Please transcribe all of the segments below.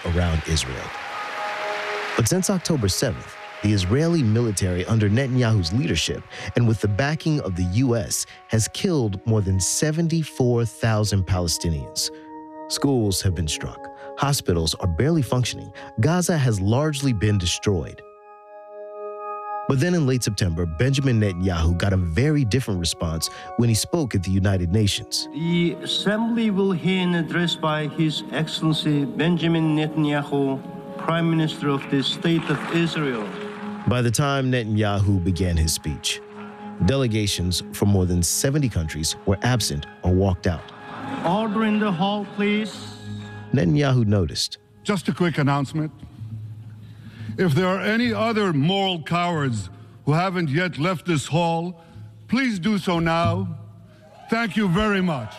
around Israel. But since October 7th, the Israeli military under Netanyahu's leadership and with the backing of the U.S. has killed more than 74,000 Palestinians. Schools have been struck. Hospitals are barely functioning. Gaza has largely been destroyed. But then in late September, Benjamin Netanyahu got a very different response when he spoke at the United Nations. The Assembly will hear an address by His Excellency Benjamin Netanyahu, Prime Minister of the State of Israel. By the time Netanyahu began his speech, delegations from more than 70 countries were absent or walked out. Order in the hall, please. Netanyahu noticed. Just a quick announcement. If there are any other moral cowards who haven't yet left this hall, please do so now. Thank you very much.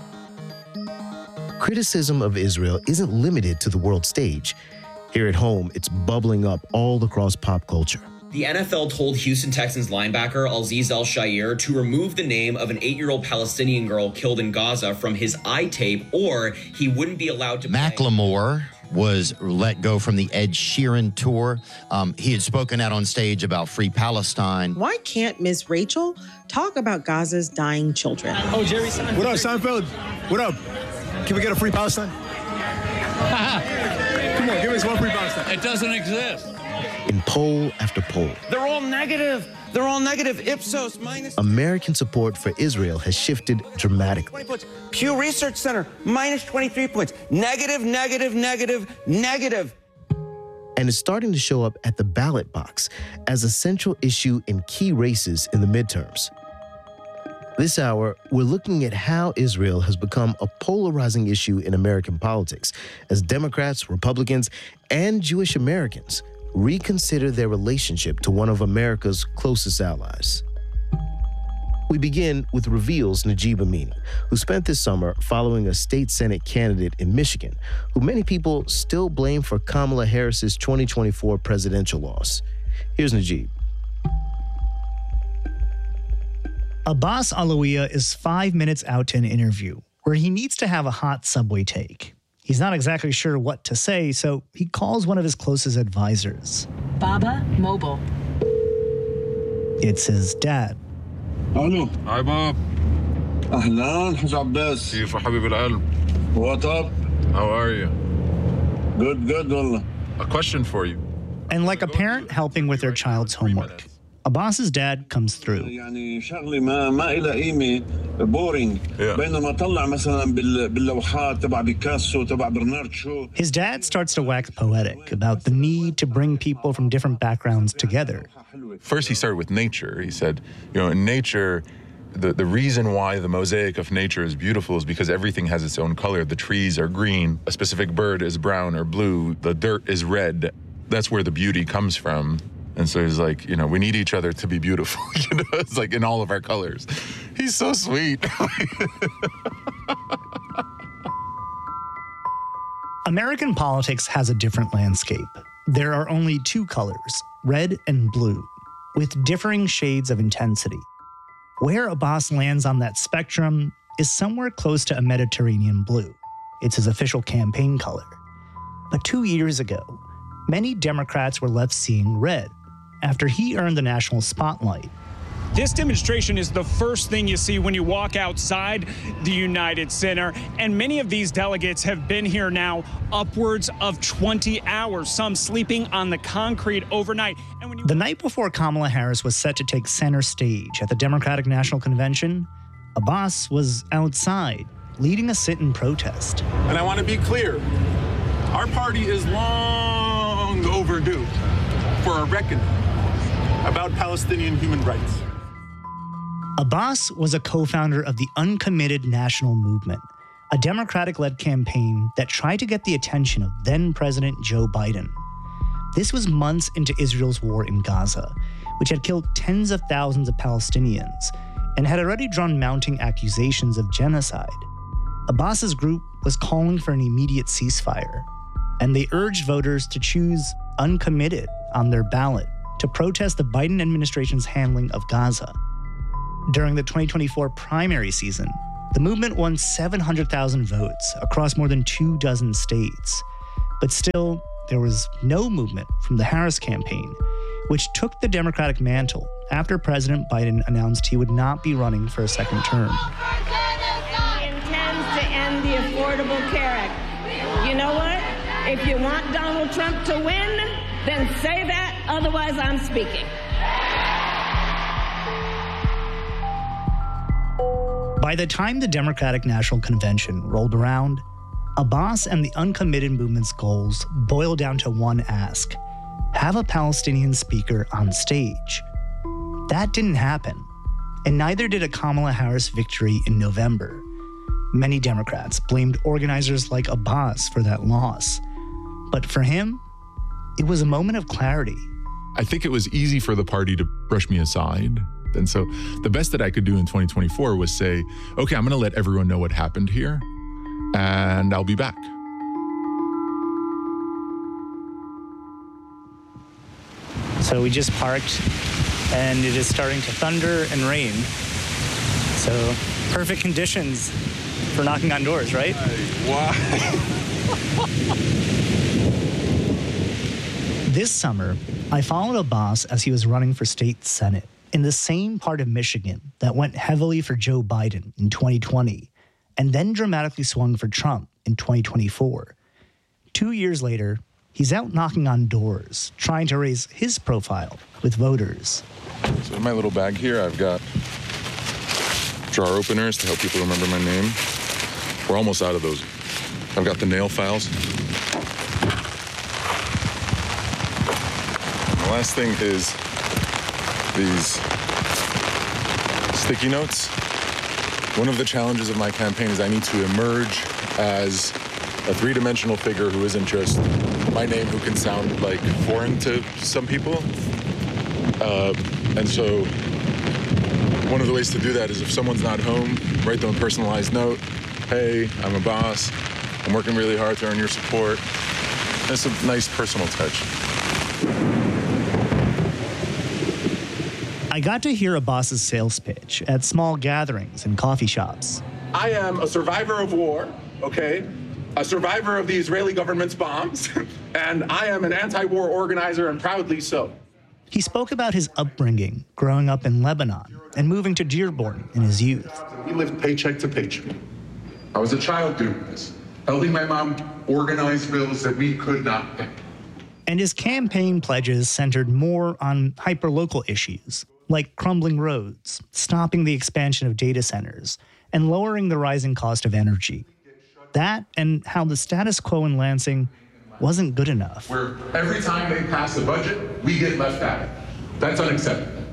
Criticism of Israel isn't limited to the world stage. Here at home, it's bubbling up all across pop culture. The NFL told Houston Texans linebacker Azeez Al-Shaair to remove the name of an 8-year-old Palestinian girl killed in Gaza from his eye tape, or he wouldn't be allowed to play. Macklemore was let go from the Ed Sheeran tour. He had spoken out on stage about Free Palestine. Why can't Ms. Rachel talk about Gaza's dying children? Oh, Jerry Seinfeld. What up, Seinfeld? What up? Can we get a Free Palestine? Come on, give us one Free Palestine. It doesn't exist. In poll after poll, They're all negative. They're all negative. Ipsos minus. American support for Israel has shifted dramatically. 20 points. Pew Research Center minus 23 points. Negative, negative, negative, negative. And is starting to show up at the ballot box as a central issue in key races in the midterms. This hour, we're looking at how Israel has become a polarizing issue in American politics as Democrats, Republicans, and Jewish Americans reconsider their relationship to one of America's closest allies. We begin with Reveal's Najib Amini, who spent this summer following a state Senate candidate in Michigan, who many people still blame for Kamala Harris's 2024 presidential loss. Here's Najib. Abbas Alawiya is 5 minutes out to an interview where he needs to have a hot subway take. He's not exactly sure what to say, so he calls one of his closest advisors. Baba Mobile. It's his dad. Hello. Hi, Bob. أهلاً حج عباس. كيف حبيب القلب? What up? How are you? Good والله. A question for you. And like a parent helping with their child's homework, Abbas's dad comes through. يعني شغلة ما إلها قيمة boring. بينما طلع مثلاً باللوحات تبع بيكاسو تبع برنارد شو. His dad starts to wax poetic about the need to bring people from different backgrounds together. First, he started with nature. He said, in nature, the reason why the mosaic of nature is beautiful is because everything has its own color. The trees are green, a specific bird is brown or blue, the dirt is red. That's where the beauty comes from. And so he's like, we need each other to be beautiful. It's like in all of our colors. He's so sweet. American politics has a different landscape. There are only two colors, red and blue, with differing shades of intensity. Where Abbas lands on that spectrum is somewhere close to a Mediterranean blue. It's his official campaign color. But 2 years ago, many Democrats were left seeing red after he earned the national spotlight. This demonstration is the first thing you see when you walk outside the United Center, and many of these delegates have been here now upwards of 20 hours, some sleeping on the concrete overnight. And the night before Kamala Harris was set to take center stage at the Democratic National Convention, Abbas was outside, leading a sit-in protest. And I want to be clear, our party is long overdue for a reckoning about Palestinian human rights. Abbas was a co-founder of the Uncommitted National Movement, a Democratic-led campaign that tried to get the attention of then-President Joe Biden. This was months into Israel's war in Gaza, which had killed tens of thousands of Palestinians and had already drawn mounting accusations of genocide. Abbas's group was calling for an immediate ceasefire, and they urged voters to choose uncommitted on their ballot to protest the Biden administration's handling of Gaza. During the 2024 primary season, the movement won 700,000 votes across more than 24 states. But still, there was no movement from the Harris campaign, which took the Democratic mantle after President Biden announced he would not be running for a second term. He intends to end the Affordable Care Act. You know what? If you want Donald Trump to win, then say that, otherwise I'm speaking. By the time the Democratic National Convention rolled around, Abbas and the uncommitted movement's goals boiled down to one ask: have a Palestinian speaker on stage. That didn't happen, and neither did a Kamala Harris victory in November. Many Democrats blamed organizers like Abbas for that loss. But for him, it was a moment of clarity. I think it was easy for the party to brush me aside. And so the best that I could do in 2024 was say, okay, I'm going to let everyone know what happened here, and I'll be back. So we just parked, and it is starting to thunder and rain. So perfect conditions for knocking on doors, right? Wow. This summer, I followed Abbas as he was running for state senate in the same part of Michigan that went heavily for Joe Biden in 2020 and then dramatically swung for Trump in 2024. 2 years later, he's out knocking on doors, trying to raise his profile with voters. So in my little bag here, I've got jar openers to help people remember my name. We're almost out of those. I've got the nail files. And the last thing is these sticky notes. One of the challenges of my campaign is I need to emerge as a three-dimensional figure who isn't just my name, who can sound like foreign to some people. And so one of the ways to do that is if someone's not home, write them a personalized note. Hey, I'm Abbas. I'm working really hard to earn your support. That's a nice personal touch. I got to hear Abbas's sales pitch at small gatherings and coffee shops. I am a survivor of war, okay? A survivor of the Israeli government's bombs, and I am an anti-war organizer, and proudly so. He spoke about his upbringing, growing up in Lebanon and moving to Dearborn in his youth. We lived paycheck to paycheck. I was a child doing this, helping my mom organize bills that we could not pay. And his campaign pledges centered more on hyperlocal issues, like crumbling roads, stopping the expansion of data centers, and lowering the rising cost of energy. That and how the status quo in Lansing wasn't good enough. Where every time they pass a budget, we get left out. That's unacceptable.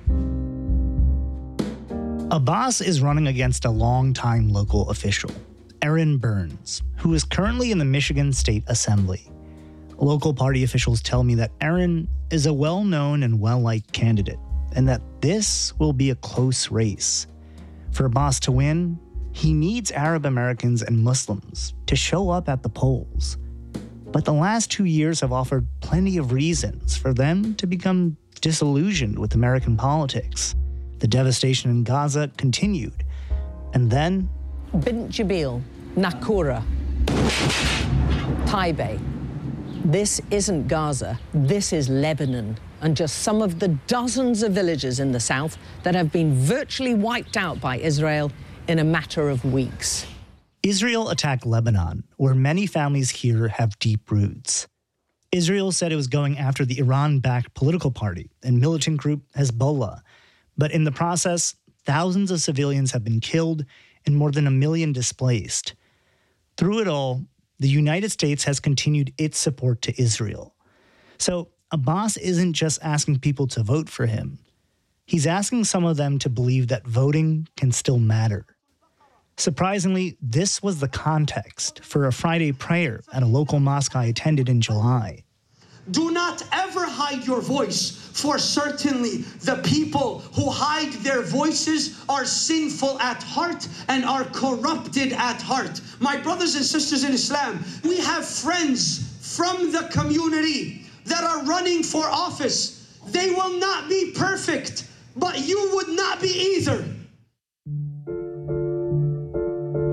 Abbas is running against a longtime local official, Aaron Burns, who is currently in the Michigan State Assembly. Local party officials tell me that Aaron is a well-known and well-liked candidate, and that this will be a close race. For Abbas to win, he needs Arab Americans and Muslims to show up at the polls. But the last 2 years have offered plenty of reasons for them to become disillusioned with American politics. The devastation in Gaza continued. And then Bint Jbeil, Nakura, Taibeh. This isn't Gaza, this is Lebanon, and just some of the dozens of villages in the south that have been virtually wiped out by Israel in a matter of weeks. Israel attacked Lebanon, where many families here have deep roots. Israel said it was going after the Iran-backed political party and militant group Hezbollah. But in the process, thousands of civilians have been killed and more than 1 million displaced. Through it all, the United States has continued its support to Israel. So Abbas isn't just asking people to vote for him. He's asking some of them to believe that voting can still matter. Surprisingly, this was the context for a Friday prayer at a local mosque I attended in July. Do not ever hide your voice, for certainly the people who hide their voices are sinful at heart and are corrupted at heart. My brothers and sisters in Islam, we have friends from the community that are running for office. They will not be perfect, but you would not be either. At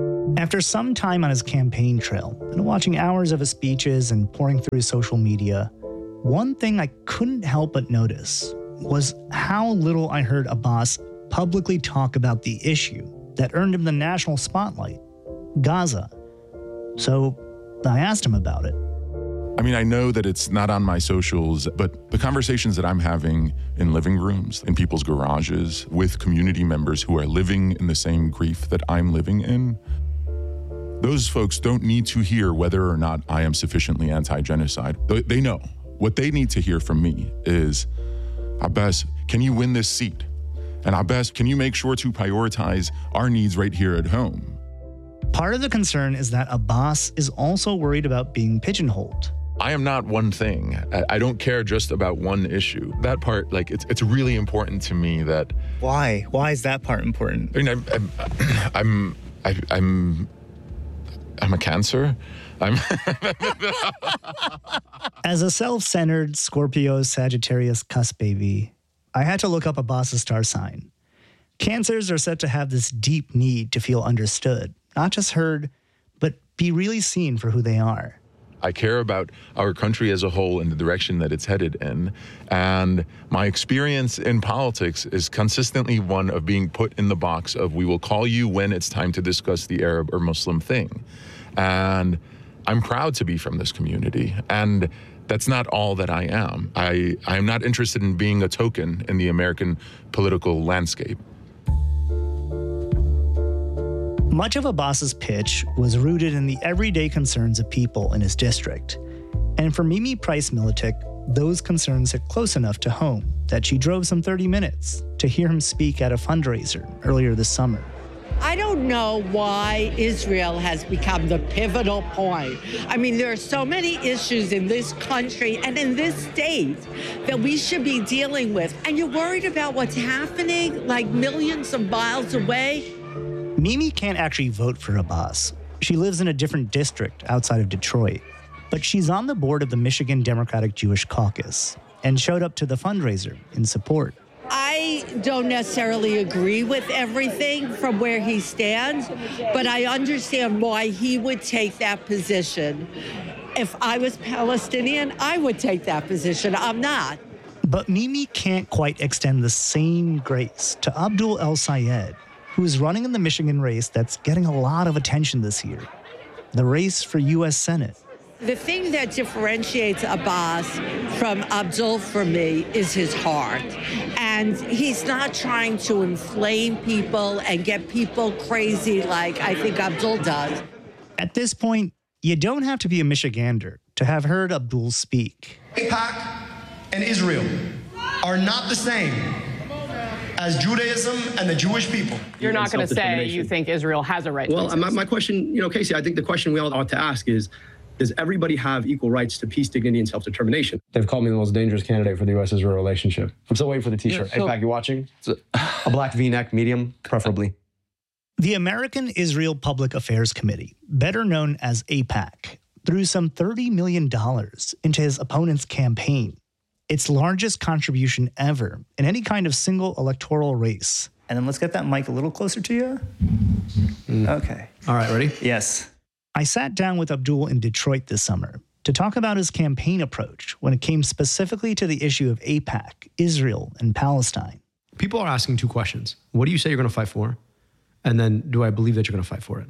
After some time on his campaign trail and watching hours of his speeches and pouring through his social media, one thing I couldn't help but notice was how little I heard Abbas publicly talk about the issue that earned him the national spotlight, Gaza. So I asked him about it. I mean, I know that it's not on my socials, but the conversations that I'm having in living rooms, in people's garages, with community members who are living in the same grief that I'm living in, those folks don't need to hear whether or not I am sufficiently anti-genocide. They know. What they need to hear from me is, Abbas, can you win this seat? And Abbas, can you make sure to prioritize our needs right here at home? Part of the concern is that Abbas is also worried about being pigeonholed. I am not one thing. I don't care just about one issue. That part, like, it's really important to me that. Why? Why is that part important? I mean, I'm a Cancer. As a self-centered Scorpio Sagittarius cusp baby, I had to look up Abbas's star sign. Cancers are said to have this deep need to feel understood, not just heard, but be really seen for who they are. I care about our country as a whole and the direction that it's headed in. And my experience in politics is consistently one of being put in the box of, we will call you when it's time to discuss the Arab or Muslim thing. And I'm proud to be from this community. And that's not all that I am. I am not interested in being a token in the American political landscape. Much of Abbas's pitch was rooted in the everyday concerns of people in his district. And for Mimi Price-Militic, those concerns hit close enough to home that she drove some 30 minutes to hear him speak at a fundraiser earlier this summer. I don't know why Israel has become the pivotal point. I mean, there are so many issues in this country and in this state that we should be dealing with. And you're worried about what's happening like millions of miles away? Mimi can't actually vote for Abbas. She lives in a different district outside of Detroit. But she's on the board of the Michigan Democratic Jewish Caucus and showed up to the fundraiser in support. I don't necessarily agree with everything from where he stands, but I understand why he would take that position. If I was Palestinian, I would take that position. I'm not. But Mimi can't quite extend the same grace to Abdul El-Sayed, who is running in the Michigan race that's getting a lot of attention this year, the race for U.S. Senate. The thing that differentiates Abbas from Abdul for me is his heart. And he's not trying to inflame people and get people crazy like I think Abdul does. At this point, you don't have to be a Michigander to have heard Abdul speak. AIPAC and Israel are not the same as Judaism and the Jewish people. You're not going to say you think Israel has a right to exist. Well, my question, Casey, I think the question we all ought to ask is, does everybody have equal rights to peace, dignity, and self-determination? They've called me the most dangerous candidate for the U.S.-Israel relationship. I'm still waiting for the T-shirt. Yeah, so, AIPAC, you watching? A black V-neck, medium, preferably. The American Israel Public Affairs Committee, better known as AIPAC, threw some $30 million into his opponent's campaign, its largest contribution ever in any kind of single electoral race. And then let's get that mic a little closer to you. Okay. All right, ready? Yes. I sat down with Abdul in Detroit this summer to talk about his campaign approach when it came specifically to the issue of AIPAC, Israel, and Palestine. People are asking two questions. What do you say you're going to fight for? And then, do I believe that you're going to fight for it?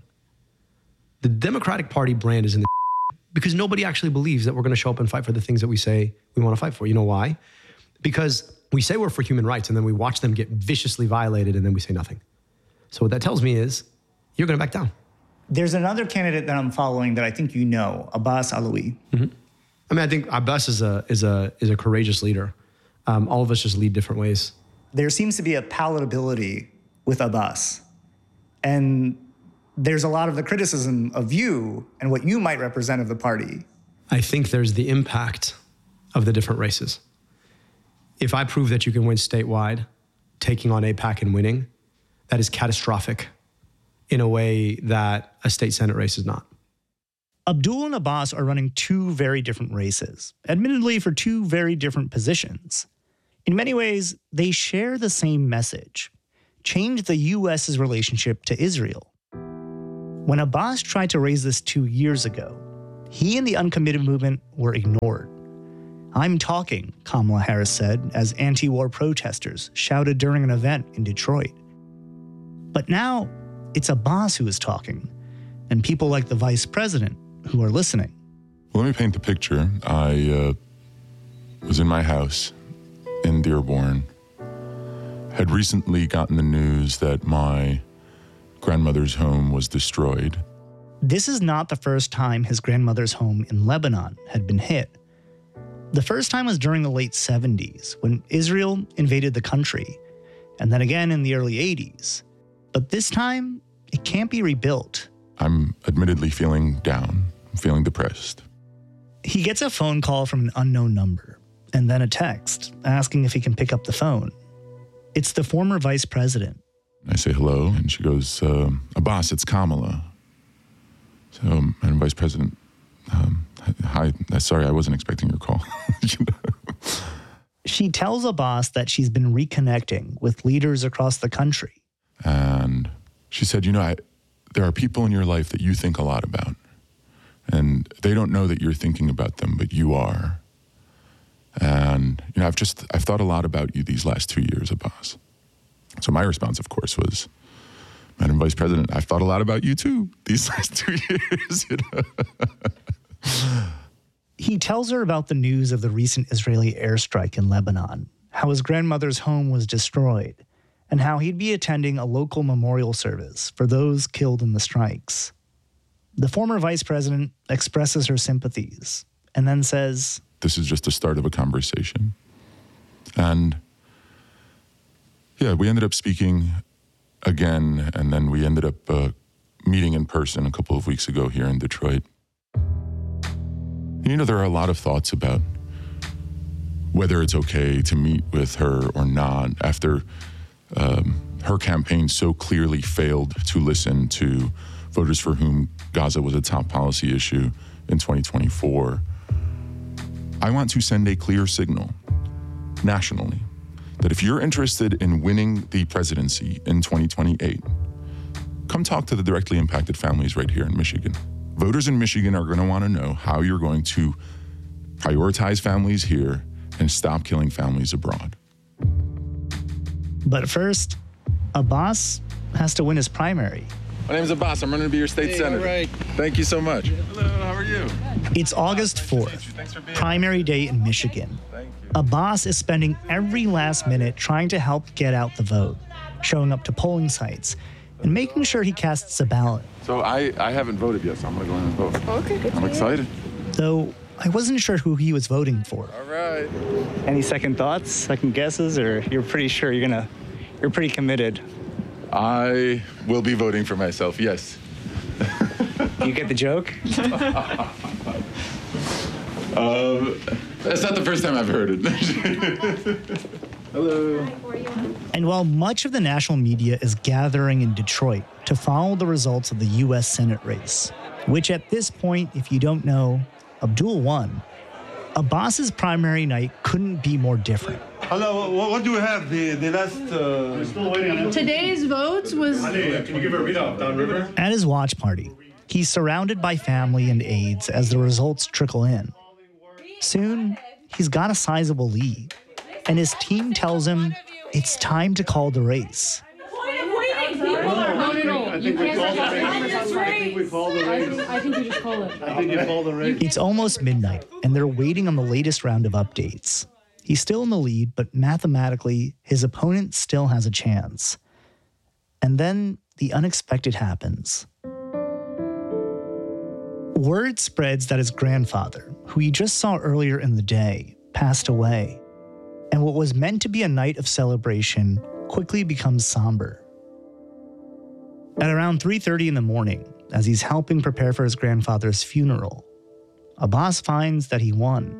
The Democratic Party brand is in the because nobody actually believes that we're going to show up and fight for the things that we say we want to fight for. You know why? Because we say we're for human rights, and then we watch them get viciously violated, and then we say nothing. So what that tells me is, you're going to back down. There's another candidate that I'm following that I think you know, Abbas Alawi. Mm-hmm. I mean, I think Abbas is a courageous leader. All of us just lead different ways. There seems to be a palatability with Abbas. And there's a lot of the criticism of you and what you might represent of the party. I think there's the impact of the different races. If I prove that you can win statewide, taking on AIPAC and winning, that is catastrophic in a way that a state Senate race is not. Abdul and Abbas are running two very different races, admittedly for two very different positions. In many ways, they share the same message: change the U.S.'s relationship to Israel. When Abbas tried to raise this 2 years ago, he and the uncommitted movement were ignored. "I'm talking," Kamala Harris said as anti-war protesters shouted during an event in Detroit. But now, it's Abbas who is talking, and people like the vice president who are listening. Well, let me paint the picture. I was in my house in Dearborn, had recently gotten the news that my grandmother's home was destroyed. This is not the first time his grandmother's home in Lebanon had been hit. The first time was during the late 70s when Israel invaded the country, and then again in the early 80s. But this time, it can't be rebuilt. I'm admittedly feeling down, feeling depressed. He gets a phone call from an unknown number, and then a text asking if he can pick up the phone. It's the former vice president. I say hello, and she goes, Abbas, it's Kamala. So, Madam Vice President, hi, sorry, I wasn't expecting your call. She tells Abbas that she's been reconnecting with leaders across the country. And she said, there are people in your life that you think a lot about. And they don't know that you're thinking about them, but you are. And, I've thought a lot about you these last 2 years, Abbas. So my response, of course, was, Madam Vice President, I've thought a lot about you too these last 2 years. He tells her about the news of the recent Israeli airstrike in Lebanon, how his grandmother's home was destroyed, and how he'd be attending a local memorial service for those killed in the strikes. The former vice president expresses her sympathies and then says, "This is just the start of a conversation." And yeah, we ended up speaking again, and then we ended up meeting in person a couple of weeks ago here in Detroit. There are a lot of thoughts about whether it's okay to meet with her or not after her campaign so clearly failed to listen to voters for whom Gaza was a top policy issue in 2024. I want to send a clear signal nationally that if you're interested in winning the presidency in 2028, come talk to the directly impacted families right here in Michigan. Voters in Michigan are going to want to know how you're going to prioritize families here and stop killing families abroad. But first, Abbas has to win his primary. My name is Abbas. I'm running to be your state senator. Right. Thank you so much. Hello, how are you? It's August 4th, primary day in Michigan. Abbas is spending every last minute trying to help get out the vote, showing up to polling sites, and making sure he casts a ballot. So I haven't voted yet, so I'm going to go in and vote. Okay, good. I'm excited. Though I wasn't sure who he was voting for. All right. Any second thoughts, second guesses, or you're pretty sure you're pretty committed? I will be voting for myself, yes. You get the joke? That's not the first time I've heard it. Hello. And while much of the national media is gathering in Detroit to follow the results of the U.S. Senate race, which at this point, if you don't know, Abdul won, Abbas's primary night couldn't be more different. Hello, what do we have? The last... We're still waiting on it. Today's votes was... Can you give her a readout, Downriver? At his watch party, he's surrounded by family and aides as the results trickle in. Soon, he's got a sizable lead, and his team tells him it's time to call the race. I think we call the race. I think you just call it. I think you call the race. It's almost midnight, and they're waiting on the latest round of updates. He's still in the lead, but mathematically, his opponent still has a chance. And then the unexpected happens. Word spreads that his grandfather, who he just saw earlier in the day, passed away. And what was meant to be a night of celebration quickly becomes somber. At around 3:30 in the morning, as he's helping prepare for his grandfather's funeral, Abbas finds that he won.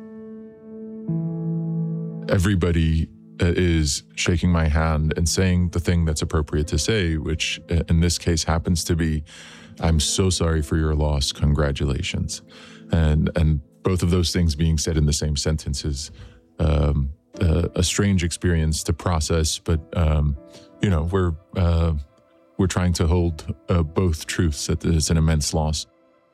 Everybody is shaking my hand and saying the thing that's appropriate to say, which in this case happens to be, I'm so sorry for your loss, congratulations. And both of those things being said in the same sentence is a strange experience to process, but, we're trying to hold both truths. That it's an immense loss.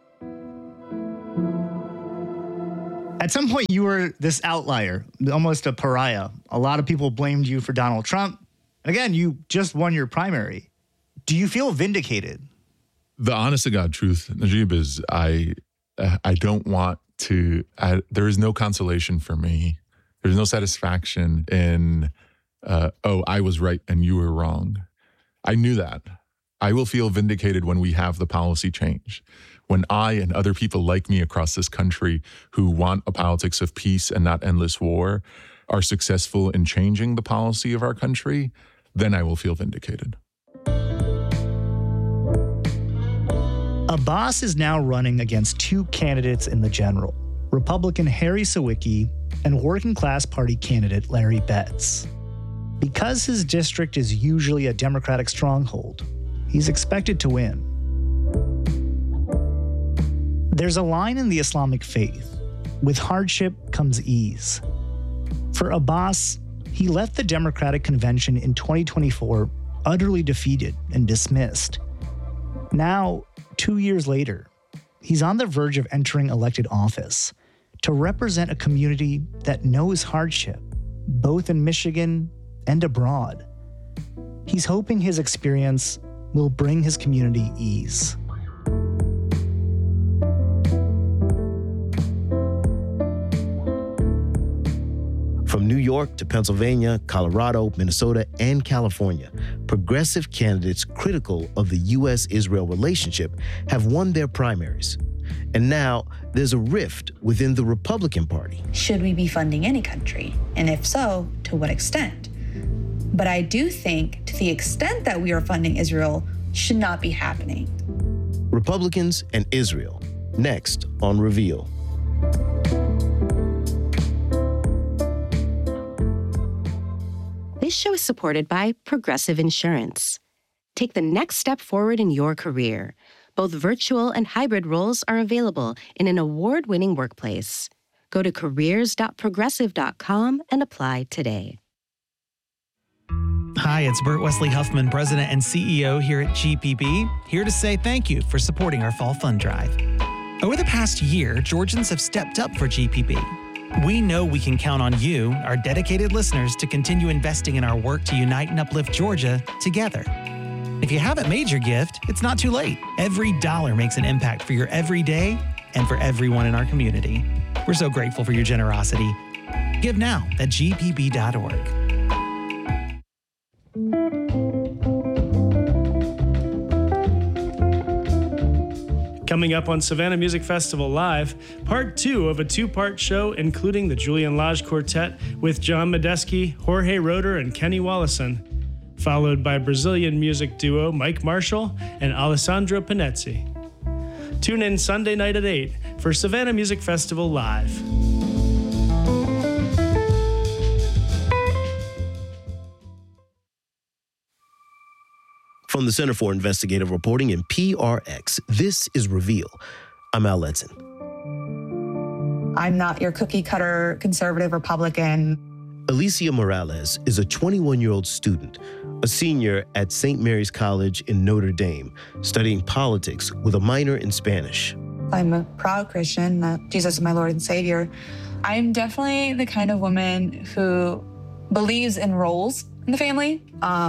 At some point, you were this outlier, almost a pariah. A lot of people blamed you for Donald Trump. And again, you just won your primary. Do you feel vindicated? The honest to God truth, Najib, is I don't want to, there is no consolation for me. There's no satisfaction in, I was right and you were wrong. I knew that. I will feel vindicated when we have the policy change. When I and other people like me across this country who want a politics of peace and not endless war are successful in changing the policy of our country, then I will feel vindicated. Abbas is now running against two candidates in the general, Republican Harry Sawicki and working class party candidate Larry Betts. Because his district is usually a Democratic stronghold, he's expected to win. There's a line in the Islamic faith, with hardship comes ease. For Abbas, he left the Democratic Convention in 2024 utterly defeated and dismissed. Now, 2 years later, he's on the verge of entering elected office to represent a community that knows hardship, both in Michigan and abroad. He's hoping his experience will bring his community ease. From New York to Pennsylvania, Colorado, Minnesota, and California, progressive candidates critical of the U.S.-Israel relationship have won their primaries. And now there's a rift within the Republican Party. Should we be funding any country? And if so, to what extent? But I do think to the extent that we are funding Israel should not be happening. Republicans and Israel, next on Reveal. This show is supported by Progressive Insurance. Take the next step forward in your career. Both virtual and hybrid roles are available in an award-winning workplace. Go to careers.progressive.com and apply today. Hi, it's Burt Wesley Huffman, President and CEO here at GPB, here to say thank you for supporting our Fall Fund Drive. Over the past year, Georgians have stepped up for GPB. We know we can count on you, our dedicated listeners, to continue investing in our work to unite and uplift Georgia together. If you haven't made your gift, it's not too late. Every dollar makes an impact for your everyday and for everyone in our community. We're so grateful for your generosity. Give now at gpb.org. Coming up on Savannah Music Festival Live, part 2 of a 2-part show including the Julian Lage Quartet with John Medeski, Jorge Roeder, and Kenny Wollesen, followed by Brazilian music duo Mike Marshall and Alessandro Panezzi. Tune in Sunday night at 8 for Savannah Music Festival Live. From the Center for Investigative Reporting in PRX, this is Reveal. I'm Al Letson. I'm not your cookie-cutter conservative Republican. Alicia Morales is a 21-year-old student, a senior at St. Mary's College in Notre Dame, studying politics with a minor in Spanish. I'm a proud Christian, that Jesus is my Lord and Savior. I'm definitely the kind of woman who believes in roles in the family.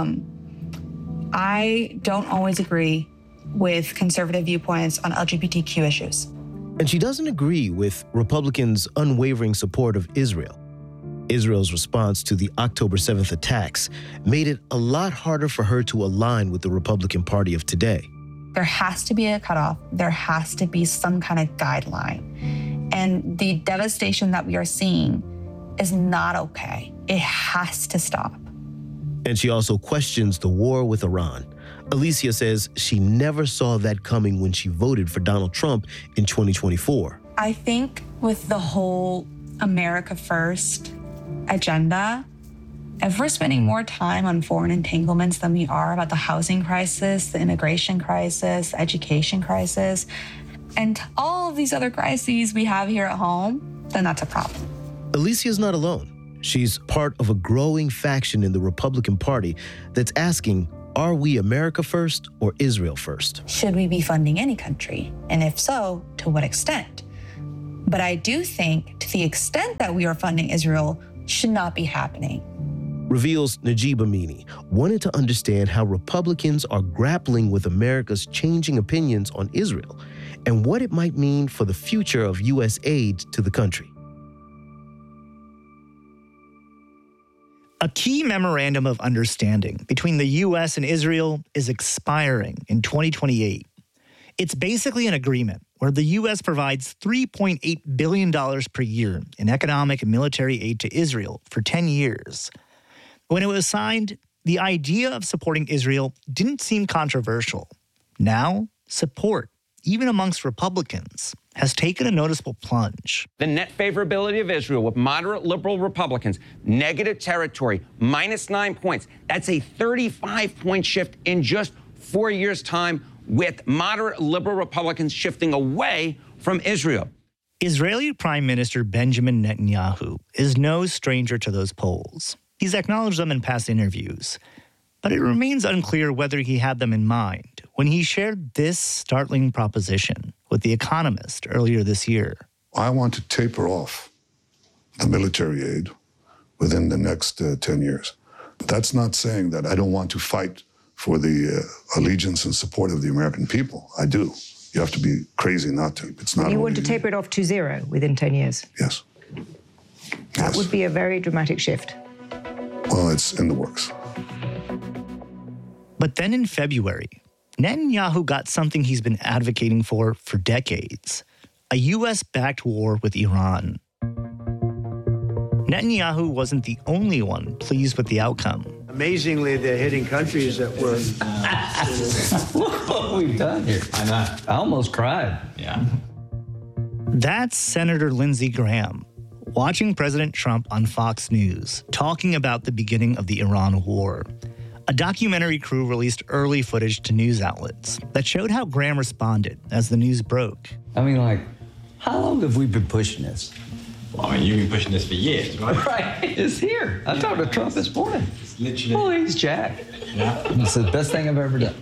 I don't always agree with conservative viewpoints on LGBTQ issues. And she doesn't agree with Republicans' unwavering support of Israel. Israel's response to the October 7th attacks made it a lot harder for her to align with the Republican Party of today. There has to be a cutoff. There has to be some kind of guideline. And the devastation that we are seeing is not okay. It has to stop. And she also questions the war with Iran. Alicia says she never saw that coming when she voted for Donald Trump in 2024. I think with the whole America First agenda, if we're spending more time on foreign entanglements than we are about the housing crisis, the immigration crisis, the education crisis, and all of these other crises we have here at home, then that's a problem. Alicia's not alone. She's part of a growing faction in the Republican Party that's asking, Are we America first or Israel first? Should we be funding any country? And if so, to what extent? But I do think to the extent that we are funding Israel should not be happening. Reveals Najib Amini, wanted to understand how Republicans are grappling with America's changing opinions on Israel and what it might mean for the future of U.S. aid to the country. A key memorandum of understanding between the U.S. and Israel is expiring in 2028. It's basically an agreement where the U.S. provides $3.8 billion per year in economic and military aid to Israel for 10 years. When it was signed, the idea of supporting Israel didn't seem controversial. Now, support, even amongst Republicans, has taken a noticeable plunge. The net favorability of Israel with moderate liberal Republicans, negative territory, -9 points. That's a 35-point shift in just 4 years' time, with moderate liberal Republicans shifting away from Israel. Israeli Prime Minister Benjamin Netanyahu is no stranger to those polls. He's acknowledged them in past interviews, but it remains unclear whether he had them in mind when he shared this startling proposition with The Economist earlier this year. I want to taper off the military aid within the next 10 years. That's not saying that I don't want to fight for the allegiance and support of the American people. I do. You have to be crazy not to. It's not. You want to taper it off to zero within 10 years? Yes. That would be a very dramatic shift. Well, it's in the works. But then in February, Netanyahu got something he's been advocating for decades, a U.S.-backed war with Iran. Netanyahu wasn't the only one pleased with the outcome. Amazingly, they're hitting countries that were... Look what we've done here. I know. I almost cried. Yeah. That's Senator Lindsey Graham, watching President Trump on Fox News, talking about the beginning of the Iran war. A documentary crew released early footage to news outlets that showed how Graham responded as the news broke. I mean, like, how long have we been pushing this? Well, I mean, you've been pushing this for years, right? Right. It's here. I talked to Trump this morning. It's literally... Oh, he's jacked. Yeah. It's the best thing I've ever done.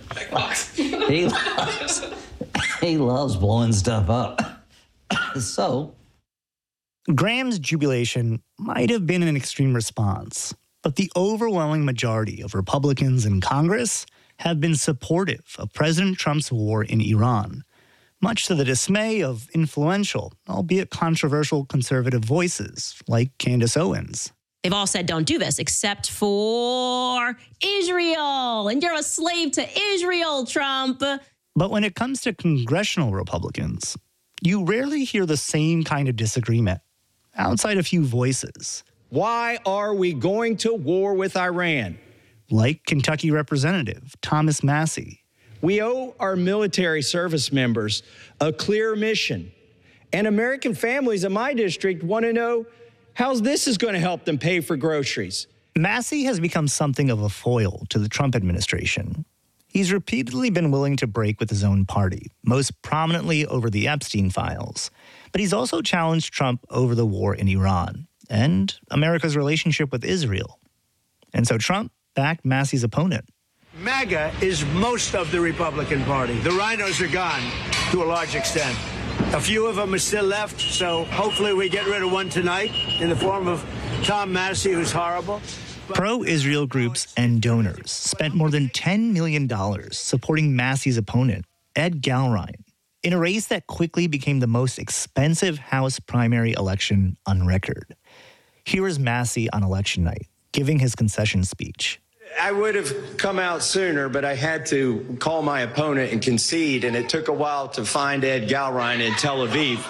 He loves blowing stuff up. So... Graham's jubilation might have been an extreme response, but the overwhelming majority of Republicans in Congress have been supportive of President Trump's war in Iran, much to the dismay of influential, albeit controversial conservative voices like Candace Owens. They've all said don't do this, except for Israel. And you're a slave to Israel, Trump. But when it comes to congressional Republicans, you rarely hear the same kind of disagreement, outside a few voices. Why are we going to war with Iran? Like Kentucky Representative Thomas Massie. We owe our military service members a clear mission. And American families in my district want to know how this is going to help them pay for groceries. Massie has become something of a foil to the Trump administration. He's repeatedly been willing to break with his own party, most prominently over the Epstein files. But he's also challenged Trump over the war in Iran and America's relationship with Israel. And so Trump backed Massie's opponent. MAGA is most of the Republican Party. The rhinos are gone to a large extent. A few of them are still left, so hopefully we get rid of one tonight in the form of Tom Massie, who's horrible. Pro-Israel groups and donors spent more than $10 million supporting Massie's opponent, Ed Galrein, in a race that quickly became the most expensive House primary election on record. Here is Massie on election night, giving his concession speech. I would have come out sooner, but I had to call my opponent and concede, and it took a while to find Ed Galrein in Tel Aviv.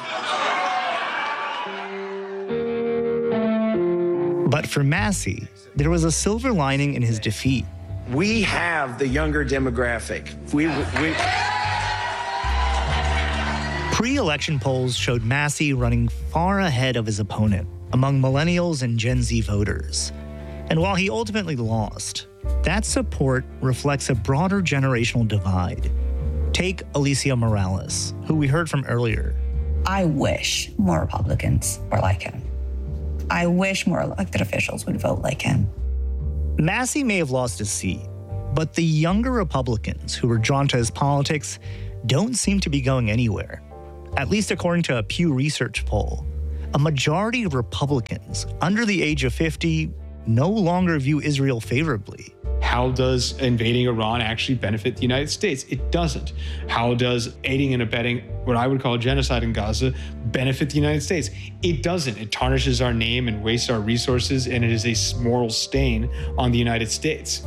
But for Massie, there was a silver lining in his defeat. We have the younger demographic. Pre-election polls showed Massie running far ahead of his opponent among millennials and Gen Z voters. And while he ultimately lost, that support reflects a broader generational divide. Take Alicia Morales, who we heard from earlier. I wish more Republicans were like him. I wish more elected officials would vote like him. Massie may have lost his seat, But the younger Republicans who were drawn to his politics don't seem to be going anywhere. At least according to a Pew Research poll, a majority of Republicans under the age of 50 no longer view Israel favorably. How does invading Iran actually benefit the United States? It doesn't. How does aiding and abetting what I would call genocide in Gaza benefit the United States? It doesn't. It tarnishes our name and wastes our resources, and it is a moral stain on the United States.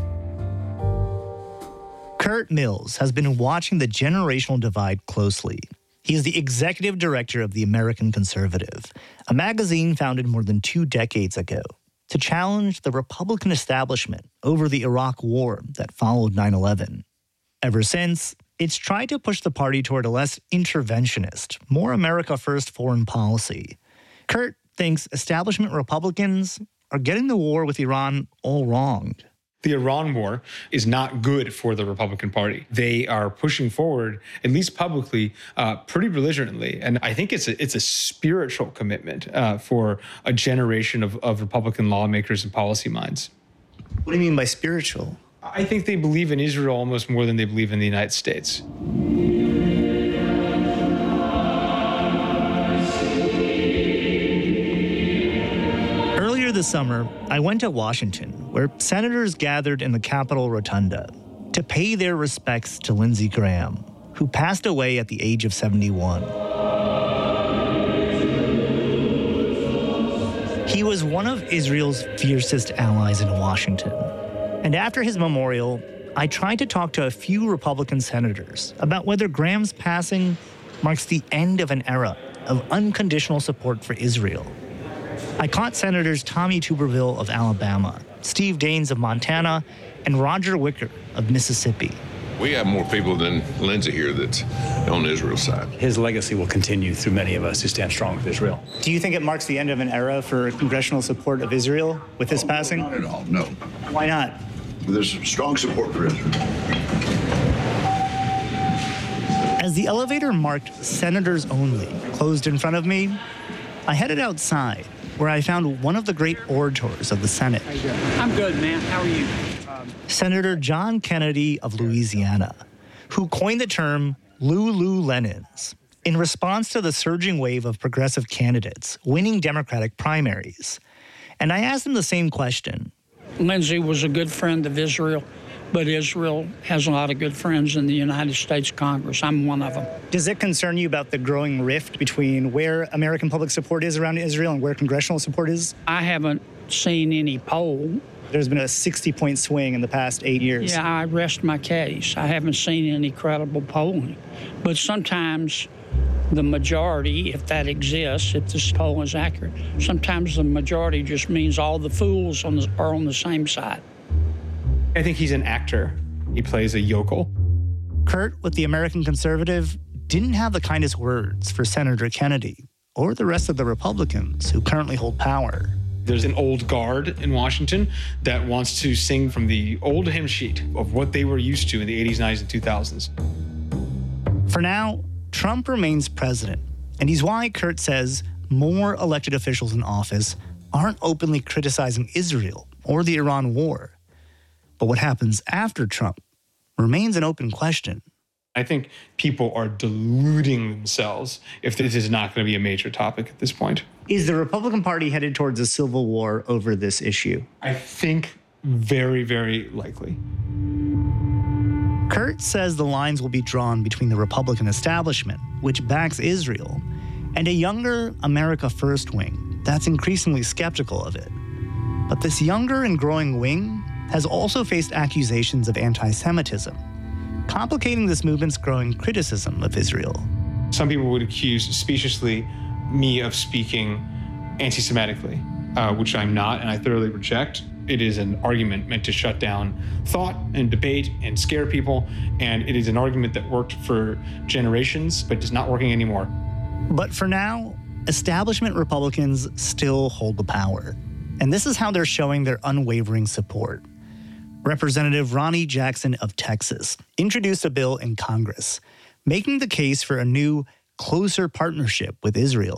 Kurt Mills has been watching the generational divide closely. He is the executive director of The American Conservative, a magazine founded more than 2 decades ago to challenge the Republican establishment over the Iraq War that followed 9/11. Ever since, it's tried to push the party toward a less interventionist, more America-first foreign policy. Kurt thinks establishment Republicans are getting the war with Iran all wrong. The Iran war is not good for the Republican Party. They are pushing forward, at least publicly, pretty belligerently. And I think it's a spiritual commitment for a generation of Republican lawmakers and policy minds. What do you mean by spiritual? I think they believe in Israel almost more than they believe in the United States. This summer, I went to Washington, where senators gathered in the Capitol Rotunda to pay their respects to Lindsey Graham, who passed away at the age of 71. He was one of Israel's fiercest allies in Washington. And after his memorial, I tried to talk to a few Republican senators about whether Graham's passing marks the end of an era of unconditional support for Israel. I caught Senators Tommy Tuberville of Alabama, Steve Daines of Montana, and Roger Wicker of Mississippi. We have more people than Lindsey here that's on Israel's side. His legacy will continue through many of us who stand strong with Israel. Do you think it marks the end of an era for congressional support of Israel with his passing? Not at all, no. Why not? There's strong support for Israel. As the elevator marked Senators Only closed in front of me, I headed outside, where I found one of the great orators of the Senate. I'm good, man. How are you? Senator John Kennedy of Louisiana, who coined the term Lululemons in response to the surging wave of progressive candidates winning Democratic primaries. And I asked him the same question. Lindsey was a good friend of Israel, but Israel has a lot of good friends in the United States Congress. I'm one of them. Does it concern you about the growing rift between where American public support is around Israel and where congressional support is? I haven't seen any poll. There's been a 60-point swing in the past 8 years. Yeah, I rest my case. I haven't seen any credible polling. But sometimes the majority, if that exists, if this poll is accurate, sometimes the majority just means all the fools are on the same side. I think he's an actor. He plays a yokel. Kurt, with the American Conservative, didn't have the kindest words for Senator Kennedy or the rest of the Republicans who currently hold power. There's an old guard in Washington that wants to sing from the old hymn sheet of what they were used to in the 80s, 90s, and 2000s. For now, Trump remains president, and he's why Kurt says more elected officials in office aren't openly criticizing Israel or the Iran war. But what happens after Trump remains an open question. I think people are deluding themselves if this is not going to be a major topic at this point. Is the Republican Party headed towards a civil war over this issue? I think very, very likely. Kurt says the lines will be drawn between the Republican establishment, which backs Israel, and a younger America First wing that's increasingly skeptical of it. But this younger and growing wing has also faced accusations of anti-Semitism, complicating this movement's growing criticism of Israel. Some people would accuse speciously me of speaking anti-Semitically, which I'm not, and I thoroughly reject. It is an argument meant to shut down thought and debate and scare people, and it is an argument that worked for generations, but is not working anymore. But for now, establishment Republicans still hold the power, and this is how they're showing their unwavering support. Representative Ronnie Jackson of Texas introduced a bill in Congress, making the case for a new, closer partnership with Israel.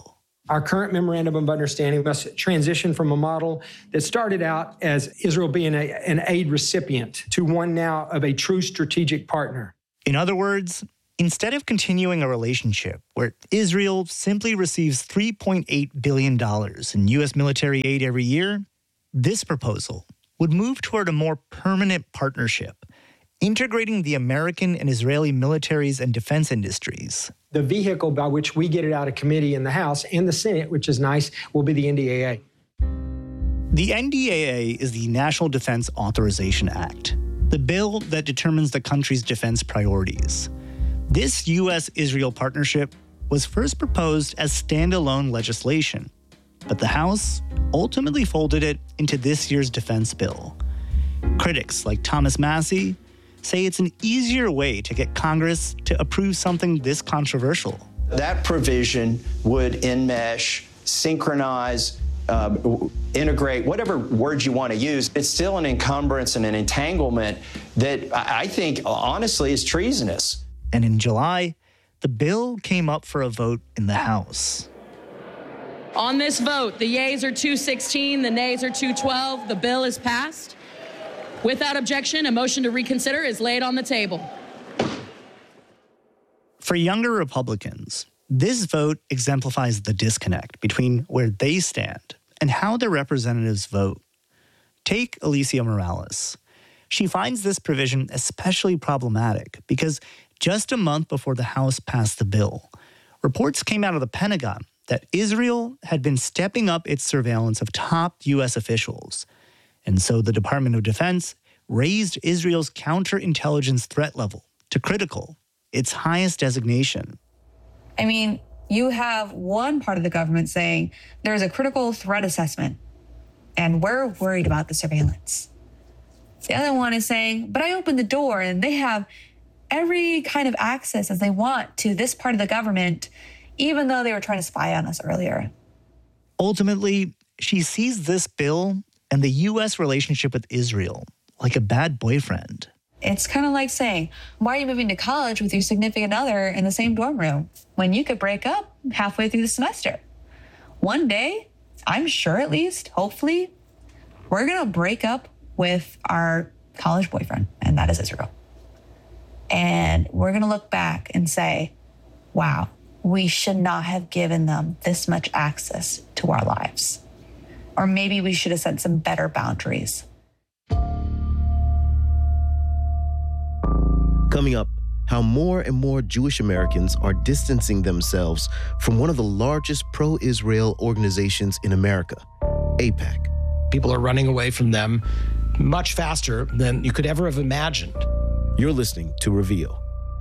Our current memorandum of understanding must transition from a model that started out as Israel being an aid recipient to one now of a true strategic partner. In other words, instead of continuing a relationship where Israel simply receives $3.8 billion in U.S. military aid every year, this proposal would move toward a more permanent partnership, integrating the American and Israeli militaries and defense industries. The vehicle by which we get it out of committee in the House and the Senate, which is nice, will be the NDAA. The NDAA is the National Defense Authorization Act, the bill that determines the country's defense priorities. This U.S.-Israel partnership was first proposed as standalone legislation, but the House ultimately folded it into this year's defense bill. Critics like Thomas Massie say it's an easier way to get Congress to approve something this controversial. That provision would enmesh, synchronize, integrate, whatever words you want to use. It's still an encumbrance and an entanglement that I think, honestly, is treasonous. And in July, the bill came up for a vote in the House. On this vote, the yeas are 216, the nays are 212. The bill is passed. Without objection, a motion to reconsider is laid on the table. For younger Republicans, this vote exemplifies the disconnect between where they stand and how their representatives vote. Take Alicia Morales. She finds this provision especially problematic because just a month before the House passed the bill, reports came out of the Pentagon that Israel had been stepping up its surveillance of top U.S. officials. And so the Department of Defense raised Israel's counterintelligence threat level to critical, its highest designation. I mean, you have one part of the government saying there's a critical threat assessment, and we're worried about the surveillance. The other one is saying, but I opened the door and they have every kind of access as they want to this part of the government, even though they were trying to spy on us earlier. Ultimately, she sees this bill and the U.S. relationship with Israel like a bad boyfriend. It's kind of like saying, why are you moving to college with your significant other in the same dorm room when you could break up halfway through the semester? One day, I'm sure at least, hopefully, we're going to break up with our college boyfriend, and that is Israel. And we're going to look back and say, wow, we should not have given them this much access to our lives. Or maybe we should have set some better boundaries. Coming up, how more and more Jewish Americans are distancing themselves from one of the largest pro-Israel organizations in America, AIPAC. People are running away from them much faster than you could ever have imagined. You're listening to Reveal.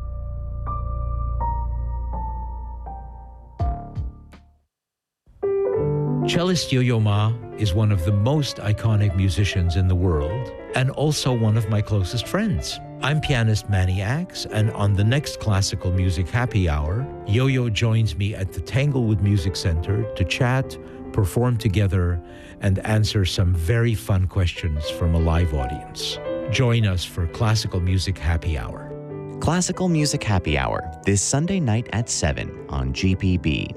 Cellist Yo-Yo Ma is one of the most iconic musicians in the world and also one of my closest friends. I'm pianist Manny Axe, and on the next Classical Music Happy Hour, Yo-Yo joins me at the Tanglewood Music Center to chat, perform together, and answer some very fun questions from a live audience. Join us for Classical Music Happy Hour. Classical Music Happy Hour, this Sunday night at 7 on GPB.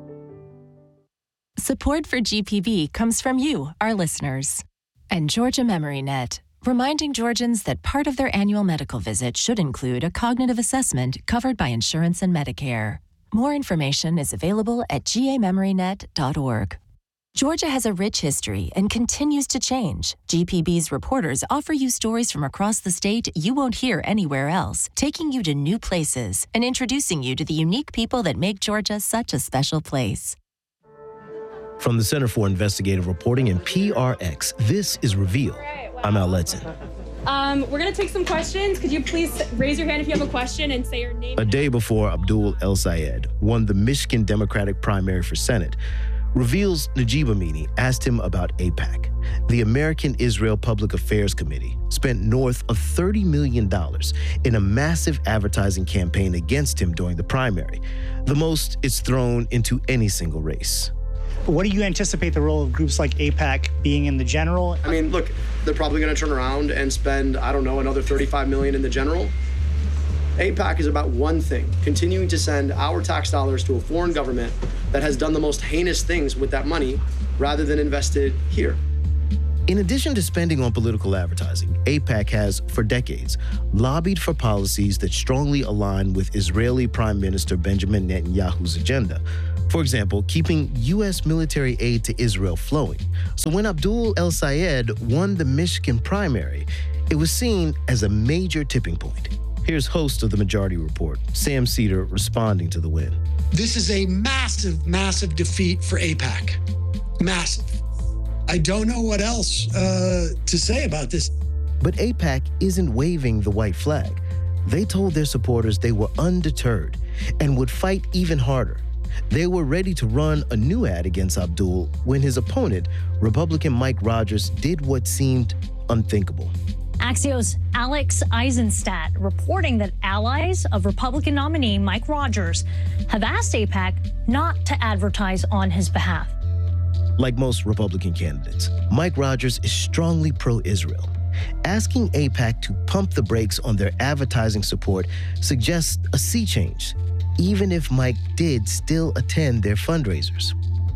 Support for GPB comes from you, our listeners, and Georgia MemoryNet, reminding Georgians that part of their annual medical visit should include a cognitive assessment covered by insurance and Medicare. More information is available at gamemorynet.org. Georgia has a rich history and continues to change. GPB's reporters offer you stories from across the state you won't hear anywhere else, taking you to new places and introducing you to the unique people that make Georgia such a special place. From the Center for Investigative Reporting and PRX, this is Reveal. I'm Al Letson. We're going to take some questions. Could you please raise your hand if you have a question and say your name? A day before Abdul El Sayed won the Michigan Democratic primary for Senate, Reveal's Najib Amini asked him about AIPAC. The American Israel Public Affairs Committee spent north of $30 million in a massive advertising campaign against him during the primary, the most it's thrown into any single race. What do you anticipate the role of groups like AIPAC being in the general? I mean, look, they're probably going to turn around and spend, I don't know, another $35 million in the general. AIPAC is about one thing: continuing to send our tax dollars to a foreign government that has done the most heinous things with that money rather than invested here. In addition to spending on political advertising, AIPAC has, for decades, lobbied for policies that strongly align with Israeli Prime Minister Benjamin Netanyahu's agenda. For example, keeping U.S. military aid to Israel flowing. So when Abdul El-Sayed won the Michigan primary, it was seen as a major tipping point. Here's host of the Majority Report, Sam Seder, responding to the win. This is a massive, massive defeat for AIPAC. Massive. I don't know what else to say about this. But AIPAC isn't waving the white flag. They told their supporters they were undeterred and would fight even harder. They were ready to run a new ad against Abdul when his opponent, Republican Mike Rogers, did what seemed unthinkable. Axios' Alex Eisenstadt reporting that allies of Republican nominee Mike Rogers have asked AIPAC not to advertise on his behalf. Like most Republican candidates, Mike Rogers is strongly pro-Israel. Asking AIPAC to pump the brakes on their advertising support suggests a sea change, even if Mike did still attend their fundraisers.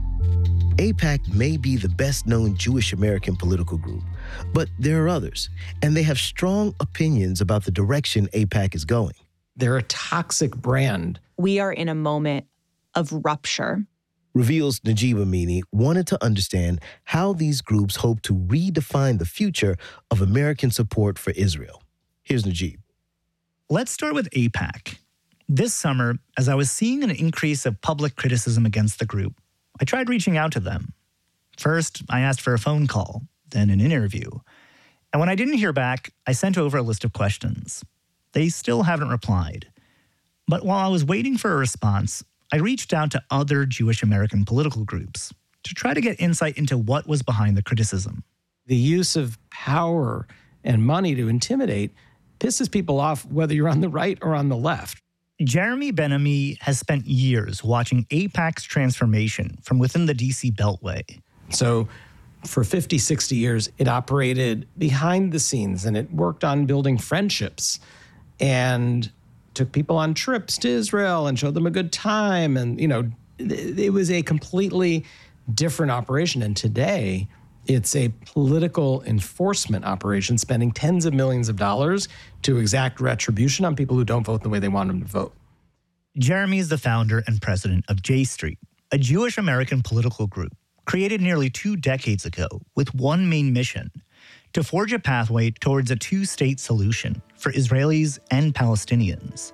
AIPAC may be the best-known Jewish American political group, but there are others, and they have strong opinions about the direction AIPAC is going. They're a toxic brand. We are in a moment of rupture. Reveals Najib Amini wanted to understand how these groups hope to redefine the future of American support for Israel. Here's Najib. Let's start with AIPAC. This summer, as I was seeing an increase of public criticism against the group, I tried reaching out to them. First, I asked for a phone call, then an interview. And when I didn't hear back, I sent over a list of questions. They still haven't replied. But while I was waiting for a response, I reached out to other Jewish American political groups to try to get insight into what was behind the criticism. The use of power and money to intimidate pisses people off whether you're on the right or on the left. Jeremy Ben-Ami has spent years watching AIPAC's transformation from within the D.C. Beltway. So for 50, 60 years, it operated behind the scenes and it worked on building friendships and took people on trips to Israel and showed them a good time. And, it was a completely different operation. And today, it's a political enforcement operation spending tens of millions of dollars to exact retribution on people who don't vote the way they want them to vote. Jeremy is the founder and president of J Street, a Jewish American political group created nearly 2 decades ago with one main mission: to forge a pathway towards a two-state solution for Israelis and Palestinians.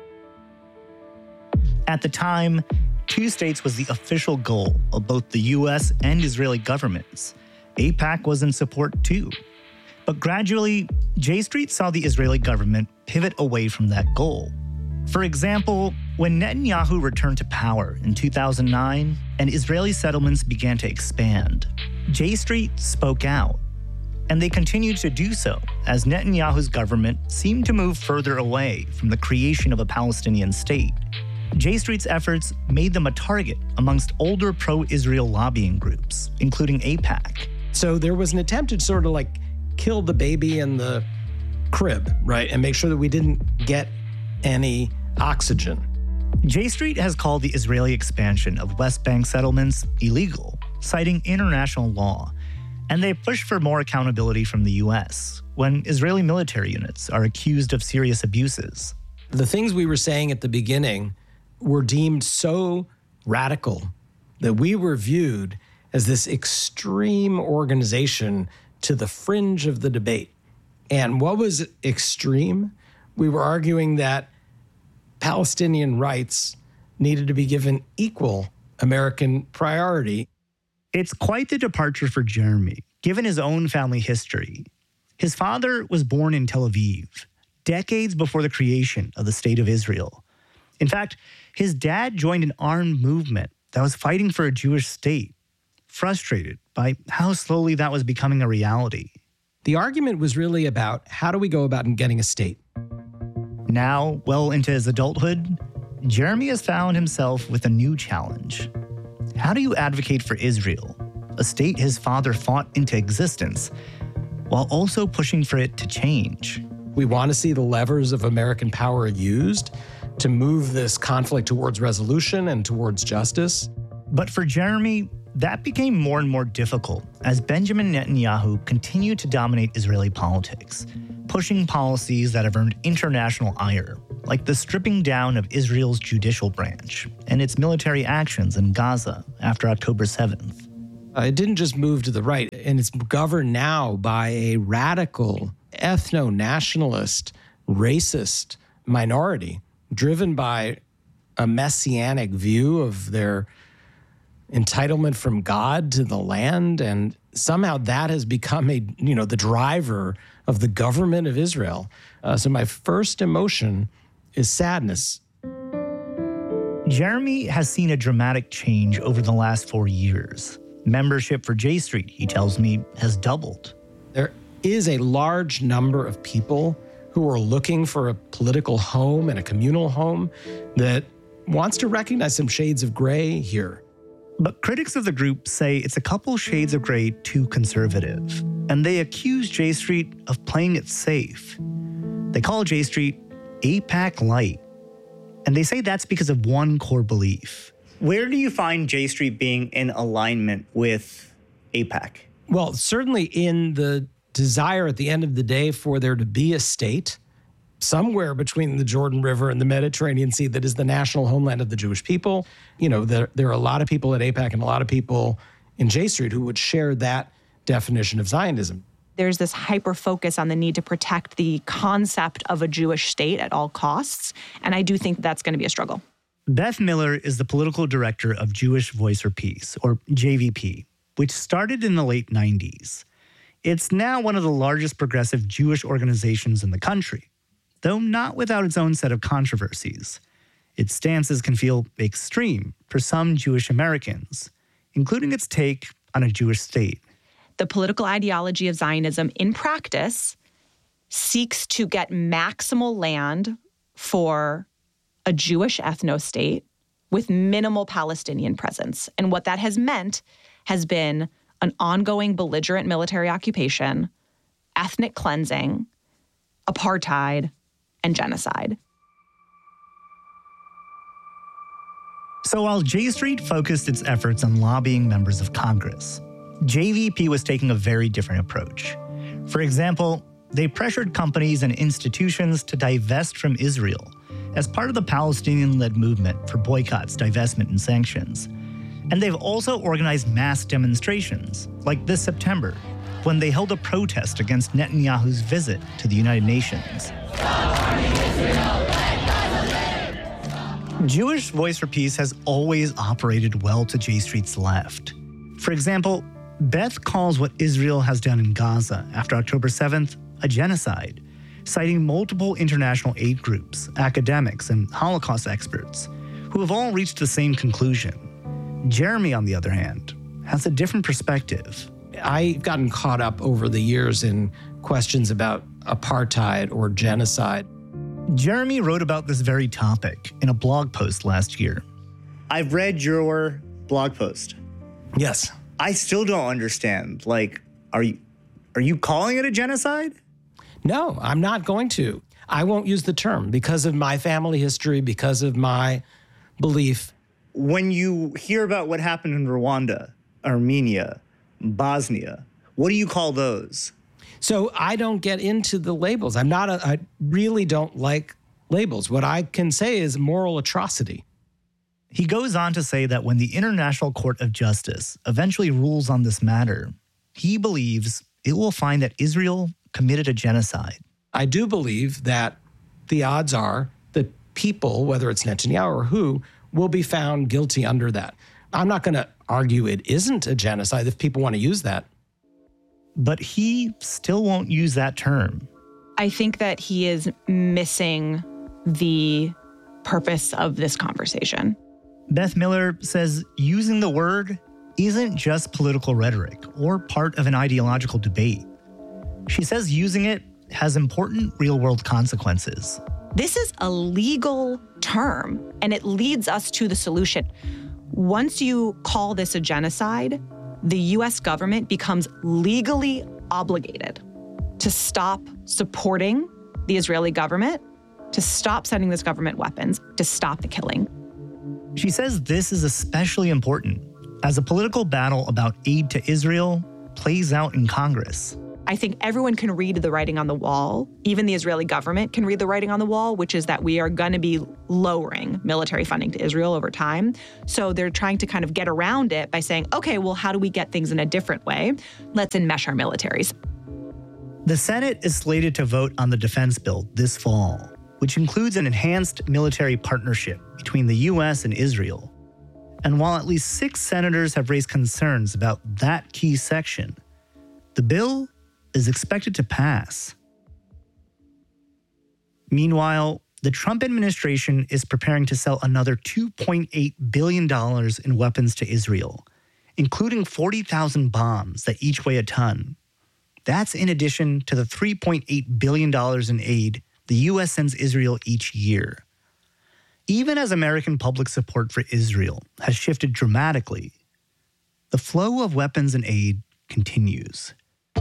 At the time, 2 states was the official goal of both the U.S. and Israeli governments. AIPAC was in support too. But gradually, J Street saw the Israeli government pivot away from that goal. For example, when Netanyahu returned to power in 2009 and Israeli settlements began to expand, J Street spoke out. And they continued to do so as Netanyahu's government seemed to move further away from the creation of a Palestinian state. J Street's efforts made them a target amongst older pro-Israel lobbying groups, including AIPAC. So there was an attempt to sort of kill the baby in the crib, right? And make sure that we didn't get any oxygen. J Street has called the Israeli expansion of West Bank settlements illegal, citing international law. And they push for more accountability from the U.S. when Israeli military units are accused of serious abuses. The things we were saying at the beginning were deemed so radical that we were viewed as this extreme organization to the fringe of the debate. And what was extreme? We were arguing that Palestinian rights needed to be given equal American priority. It's quite the departure for Jeremy, given his own family history. His father was born in Tel Aviv, decades before the creation of the State of Israel. In fact, his dad joined an armed movement that was fighting for a Jewish state, frustrated by how slowly that was becoming a reality. The argument was really about how do we go about getting a state? Now, well into his adulthood, Jeremy has found himself with a new challenge. How do you advocate for Israel, a state his father fought into existence, while also pushing for it to change? We want to see the levers of American power used to move this conflict towards resolution and towards justice. But for Jeremy, that became more and more difficult as Benjamin Netanyahu continued to dominate Israeli politics, pushing policies that have earned international ire, like the stripping down of Israel's judicial branch and its military actions in Gaza after October 7th. It didn't just move to the right, and it's governed now by a radical, ethno-nationalist, racist minority driven by a messianic view of their entitlement from God to the land. And somehow that has become the driver of the government of Israel. So my first emotion is sadness. Jeremy has seen a dramatic change over the last 4 years. Membership for J Street, he tells me, has doubled. There is a large number of people who are looking for a political home and a communal home that wants to recognize some shades of gray here. But critics of the group say it's a couple shades of gray too conservative, and they accuse J Street of playing it safe. They call J Street AIPAC Light, and they say that's because of one core belief. Where do you find J Street being in alignment with AIPAC? Well, certainly in the desire at the end of the day for there to be a state somewhere between the Jordan River and the Mediterranean Sea that is the national homeland of the Jewish people. There are a lot of people at AIPAC and a lot of people in J Street who would share that definition of Zionism. There's this hyper-focus on the need to protect the concept of a Jewish state at all costs, and I do think that's going to be a struggle. Beth Miller is the political director of Jewish Voice for Peace, or JVP, which started in the late 90s. It's now one of the largest progressive Jewish organizations in the country, though not without its own set of controversies. Its stances can feel extreme for some Jewish Americans, including its take on a Jewish state. The political ideology of Zionism in practice seeks to get maximal land for a Jewish ethno-state with minimal Palestinian presence. And what that has meant has been an ongoing belligerent military occupation, ethnic cleansing, apartheid, and genocide. So while J Street focused its efforts on lobbying members of Congress, JVP was taking a very different approach. For example, they pressured companies and institutions to divest from Israel as part of the Palestinian-led movement for boycotts, divestment, and sanctions. And they've also organized mass demonstrations, like this September, when they held a protest against Netanyahu's visit to the United Nations. Jewish Voice for Peace has always operated well to J Street's left. For example, Beth calls what Israel has done in Gaza after October 7th a genocide, citing multiple international aid groups, academics, and Holocaust experts, who have all reached the same conclusion. Jeremy, on the other hand, has a different perspective. I've gotten caught up over the years in questions about apartheid or genocide. Jeremy wrote about this very topic in a blog post last year. I've read your blog post. Yes. I still don't understand. Are you calling it a genocide? No, I'm not going to. I won't use the term because of my family history, because of my belief. When you hear about what happened in Rwanda, Armenia, Bosnia, what do you call those? So I don't get into the labels. I really don't like labels. What I can say is moral atrocity. He goes on to say that when the International Court of Justice eventually rules on this matter, he believes it will find that Israel committed a genocide. I do believe that the odds are that people, whether it's Netanyahu or who, will be found guilty under that. I'm not going to argue it isn't a genocide if people want to use that. But he still won't use that term. I think that he is missing the purpose of this conversation. Beth Miller says using the word isn't just political rhetoric or part of an ideological debate. She says using it has important real-world consequences. This is a legal term, and it leads us to the solution. Once you call this a genocide, the U.S. government becomes legally obligated to stop supporting the Israeli government to stop sending this government weapons, to stop the killing. She says this is especially important as a political battle about aid to Israel plays out in Congress. I think everyone can read the writing on the wall. Even the Israeli government can read the writing on the wall, which is that we are going to be lowering military funding to Israel over time. So they're trying to kind of get around it by saying, okay, well, how do we get things in a different way? Let's enmesh our militaries. The Senate is slated to vote on the defense bill this fall, which includes an enhanced military partnership between the U.S. and Israel. And while at least 6 senators have raised concerns about that key section, the bill is expected to pass. Meanwhile, the Trump administration is preparing to sell another $2.8 billion in weapons to Israel, including 40,000 bombs that each weigh a ton. That's in addition to the $3.8 billion in aid the U.S. sends Israel each year. Even as American public support for Israel has shifted dramatically, the flow of weapons and aid continues.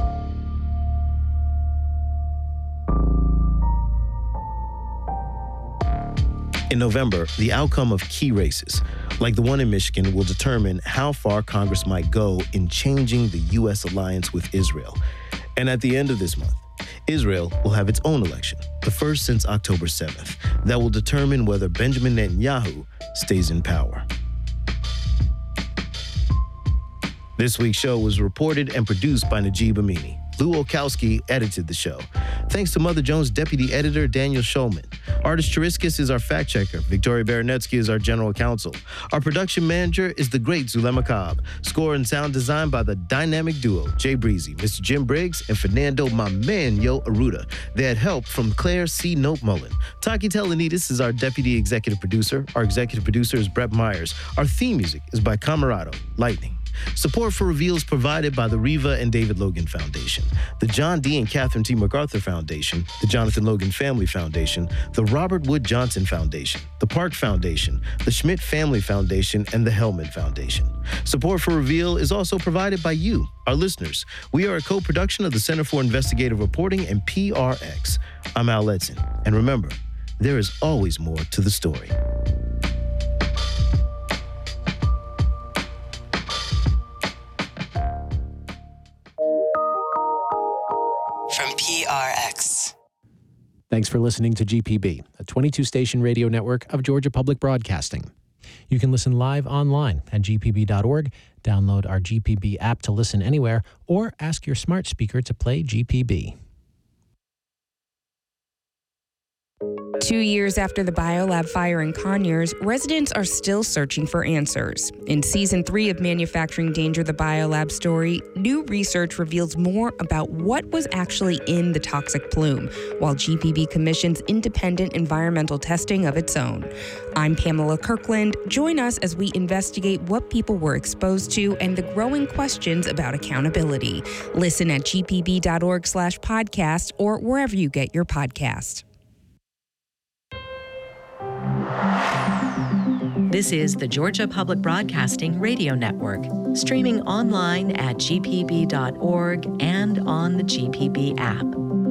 In November, the outcome of key races, like the one in Michigan, will determine how far Congress might go in changing the U.S. alliance with Israel. And at the end of this month, Israel will have its own election, the first since October 7th, that will determine whether Benjamin Netanyahu stays in power. This week's show was reported and produced by Najib Amini. Lou Olkowski edited the show. Thanks to Mother Jones' deputy editor, Daniel Schulman. Artist Chiriskis is our fact checker. Victoria Baranetsky is our general counsel. Our production manager is the great Zulema Cobb. Score and sound design by the dynamic duo, Jay Breezy, Mr. Jim Briggs, and Fernando Yo Aruda. They had help from Claire C. Nope Mullen. Taki Telenides is our deputy executive producer. Our executive producer is Brett Myers. Our theme music is by Camarado, Lightning. Support for Reveal is provided by the Reva and David Logan Foundation, the John D. and Catherine T. MacArthur Foundation, the Jonathan Logan Family Foundation, the Robert Wood Johnson Foundation, the Park Foundation, the Schmidt Family Foundation, and the Hellman Foundation. Support for Reveal is also provided by you, our listeners. We are a co-production of the Center for Investigative Reporting and PRX. I'm Al Letson, and remember, there is always more to the story. From PRX. Thanks for listening to GPB, a 22-station radio network of Georgia Public Broadcasting. You can listen live online at gpb.org, download our GPB app to listen anywhere, or ask your smart speaker to play GPB. 2 years after the Biolab fire in Conyers, residents are still searching for answers. In Season 3 of Manufacturing Danger, the Biolab story, new research reveals more about what was actually in the toxic plume, while GPB commissions independent environmental testing of its own. I'm Pamela Kirkland. Join us as we investigate what people were exposed to and the growing questions about accountability. Listen at gpb.org/podcast or wherever you get your podcast. This is the Georgia Public Broadcasting Radio Network, streaming online at gpb.org and on the GPB app.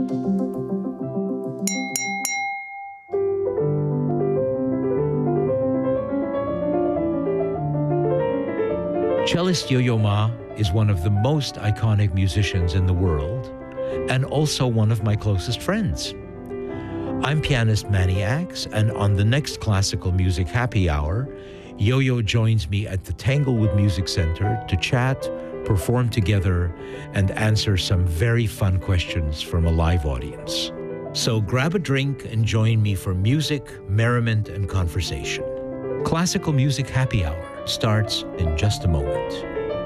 Cellist Yo-Yo Ma is one of the most iconic musicians in the world and also one of my closest friends. I'm pianist Manny Axe, and on the next Classical Music Happy Hour, Yo-Yo joins me at the Tanglewood Music Center to chat, perform together, and answer some very fun questions from a live audience. So grab a drink and join me for music, merriment, and conversation. Classical Music Happy Hour starts in just a moment.